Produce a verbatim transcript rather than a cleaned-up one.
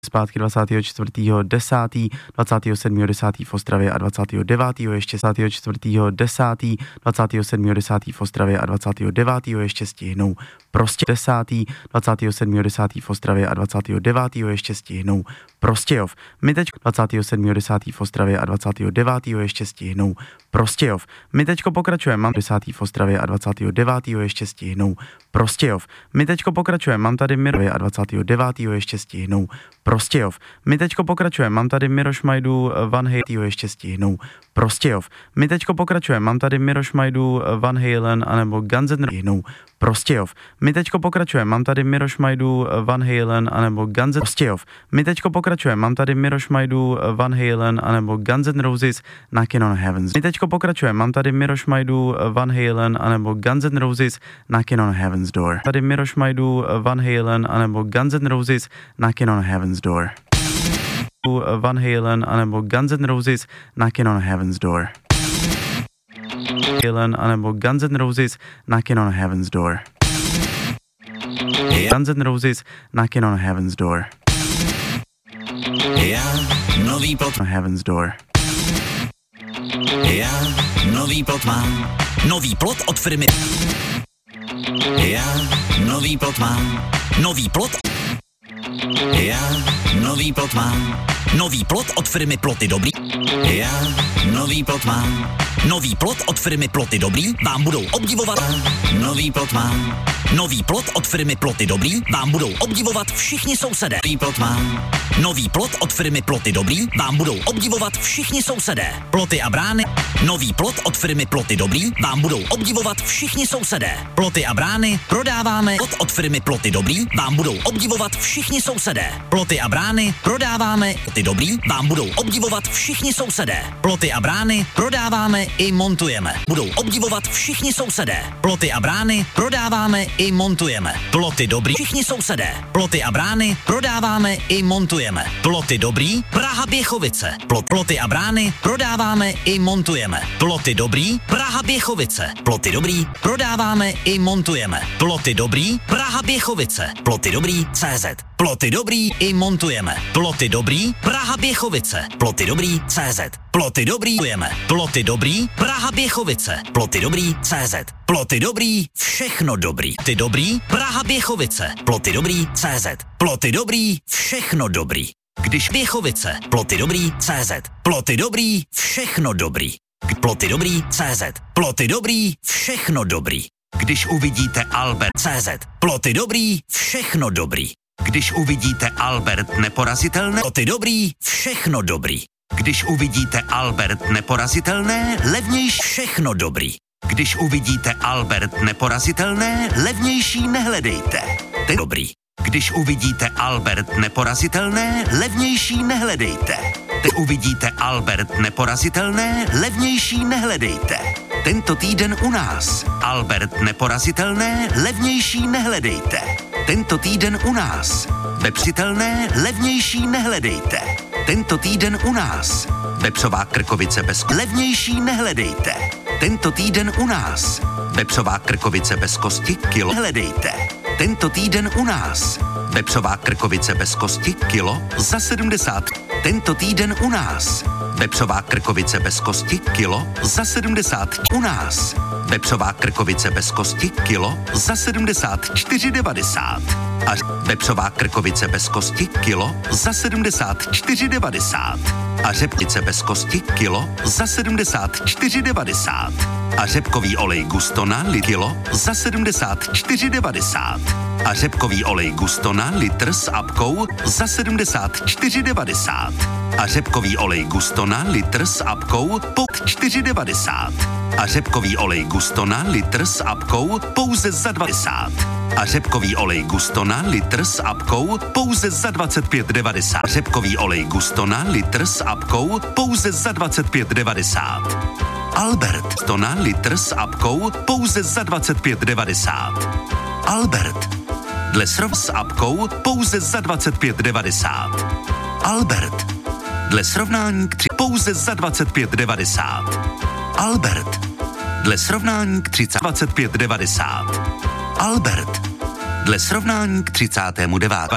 Zpátky dvacátého čtvrtého desátého dvacátého sedmého desátého v Ostravě a dvacátého devátého ještě dvacátého čtvrtého desátého dvacátého sedmého desátého v Ostravě a dvacátého devátého ještě stihnou prostě desátého dvacátého sedmého desátého v Ostravě a dvacátého devátého ještě stihnou Prostějov. My teď dvacátého sedmého desátého v Ostravě a dvacátého devátého ještě stihnou Prostějov. My teďko pokračujeme, mám desátého v Ostravě a dvacátého devátého ještě stihnou Prostějov. My teďko pokračujeme, mám tady Mirově a dvacátého devátého ještě stihnou Prostějov. My teďko pokračujeme, mám tady Miroš Majdu, Van Halen ještě stihnou Prostějov. My teďko pokračujeme, mám tady Miroš Majdu, Van Halen anebo Guns N' Roses Prostějov. My teďko pokračujeme, mám tady Miroš Majdu, Van Halen anebo Guns N' Prostějov. My teďko pokračujeme, mám tady Miroš Majdu, Van Halen anebo Guns N' Roses Knocking on Heaven's. My teďko pokračujeme, mám tady Miroš Majdu, Van Halen anebo Guns N' Roses Knocking on Heaven's Door. Tady Miroš Majdu, Van Halen anebo Guns N' Roses Knocking on Heaven's Door. Van Halen anebo Guns N' Roses Knocking on Heaven's Door. Halen anebo Guns N' Roses Knocking on Heaven's Door. Guns N' Roses Knocking on Heaven's Door. Já nový plot on Heaven's Door. Já nový plot mám. Nový plot od firmy. Já nový plot mám. Nový plot. Já nový plot mám. Nový plot od firmy Ploty Dobrý. Já nový plot mám. Nový plot od firmy Ploty Dobrý vám budou obdivovat. Nový plot mám. Nový plot od firmy Ploty Dobrý vám budou obdivovat všichni sousedé. Nový plot mám. Nový plot od firmy Ploty Dobrý vám budou obdivovat všichni sousedé. Ploty a brány. Nový plot od firmy Ploty Dobrý vám budou obdivovat všichni sousedé. Ploty a brány prodáváme. Plot od firmy Ploty Dobrý vám budou obdivovat všichni sousedé. Ploty a brány prodáváme. Ploty Dobrý vám budou obdivovat všichni sousedé. Ploty a brány prodáváme i montujeme. Budou obdivovat všichni sousedé. Ploty a brány prodáváme i montujeme. Ploty Dobrý všichni sousedé. Ploty a brány prodáváme i montujeme. Ploty Dobrý Praha Běchovice. Plot, ploty a brány prodáváme i montujeme. Ploty Dobrý Praha Běchovice. Ploty Dobrý prodáváme i montujeme. Ploty Dobrý Praha Běchovice. Ploty Dobrý C Z. Ploty Dobrý i montujeme. Ploty Dobrý Praha Běchovice. Ploty Dobrý C Z. Ploty Dobrý jeme. Ploty Dobrý Praha Běchovice. Ploty Dobrý C Z. Ploty Dobrý všechno dobrý. Ploty Dobrý Praha Běchovice. Ploty Dobrý C Z. Ploty Dobrý všechno dobrý. Když Běchovice. Ploty Dobrý C Z. Ploty Dobrý všechno dobrý. Ploty Dobrý C Z. Ploty Dobrý všechno dobrý. Když uvidíte Albert C Z. Ploty Dobrý všechno dobrý. Když uvidíte Albert Neporazitelné. Ploty Dobrý všechno dobrý. Když uvidíte Albert Neporazitelné, levnější všechno dobrý. Když uvidíte Albert Neporazitelné, levnější nehledejte. Ten dobrý. Když uvidíte Albert Neporazitelné, levnější nehledejte. Teď uvidíte Albert Neporazitelné, levnější nehledejte. Tento týden u nás. Albert Neporazitelné, levnější nehledejte. Tento týden u nás. Vepřitelné, levnější nehledejte. Tento týden u nás. Vepřová krkovice bez levnější nehledejte. Tento týden u nás. Vepřová krkovice bez kosti kilo hledejte. Tento týden u nás. Vepřová krkovice bez kosti kilo za sedmdesát. Tento týden u nás. Vepřová krkovice bez kosti kilo za sedmdesát. U nás. Vepřová krkovice bez kosti kilo za sedmdesát čtyři devadesát. A vepřová krkovice bez kosti kilo za sedmdesát čtyři devadesát. A řepnice bez kosti kilo za sedmdesát čtyři devadesát. A řepkový olej Gustona kilo za sedmdesát čtyři devadesát. A řepkový olej Gustona litr s apkou za sedmdesát čtyři devadesát. A řepkový olej Gustona litr s apkou pod čtyři devadesát. A řepkový olej Gustona litr s apkou pouze za dvacet. A řepkový olej Gustona litr s apkou pouze za dvacet pět devadesát. Řepkový olej Gustona litr s apkou pouze za dvacet pět devadesát. Albert Stona litr s apkou pouze za dvacet pět devadesát. Albert dle srov s apkou pouze za dvacet pět devadesát. Albert dle srovnání k tři pouze za dvacet pět devadesát. Albert dle srovnání k třicet dvacet pět devadesát. Albert dle srovnání k třicátému devátému